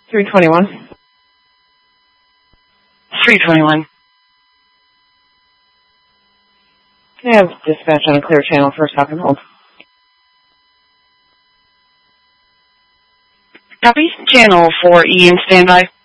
321. 321. I have dispatch on a clear channel for a stop and hold. Copy. Channel 4E in standby.